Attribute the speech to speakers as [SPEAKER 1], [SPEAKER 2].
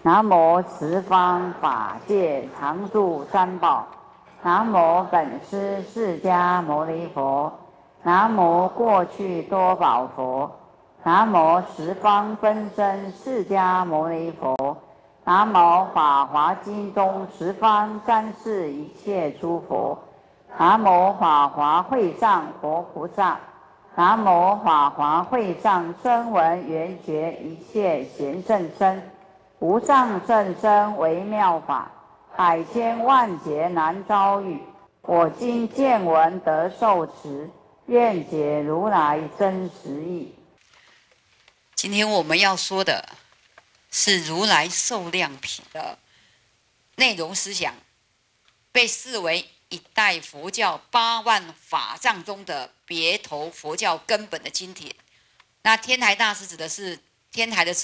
[SPEAKER 1] 南无十方法界常住三宝。南无本师释迦牟尼佛。南无过去多宝佛。南无十方分身释迦牟尼佛。南无法华经中十方三世一切诸佛。南无法华会上佛菩萨。南无法华会上声闻缘觉一切贤圣身。无上甚深微妙法，百千万劫难遭遇。我今见闻得受持，愿解如来真实义。
[SPEAKER 2] 今天我们要说的是如来寿量品的内容思想，被视为一代佛教8万法藏中的别头佛教根本的经典。那天台大师指的是天台的